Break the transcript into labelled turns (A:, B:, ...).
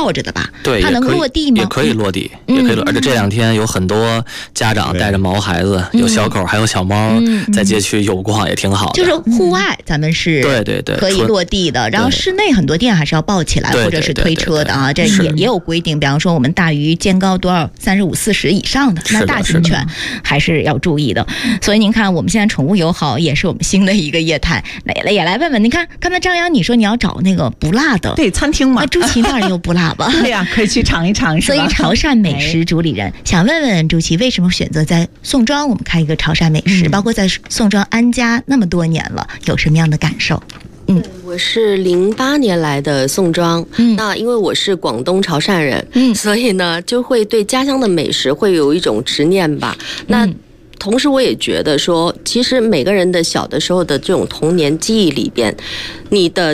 A: 吊着的吧？
B: 对，
A: 它能落地吗？
B: 也可以落地，也可以落。而且这2天有很多家长带着毛孩子，有小狗还有小猫，在街区游逛也挺好的。
A: 就是户外咱们是
B: 对
A: 可以落地的，然后室内很多店还是要抱起来或者是推车的啊，这也有规定。比方说我们大于肩高多少35、40以上的，那大型犬还是要注意的。所以您看，我们现在宠物友好也是我们新的一个业态。也来问问，您看刚才张扬你说你要找那个不辣的，
C: 对，餐厅嘛，
A: 那朱琦那儿有不辣吧？
C: 对呀，可以去尝一尝，是吧？
A: 所以潮汕美食主理人想问问朱琦，为什么选择在宋庄我们开一个潮汕美食，包括在宋庄安家那么多年了，有什么样的感受？
D: 我是08年来的宋庄，那因为我是广东潮汕人，所以呢就会对家乡的美食会有一种执念吧。那同时我也觉得说，其实每个人的小的时候的这种童年记忆里边，你的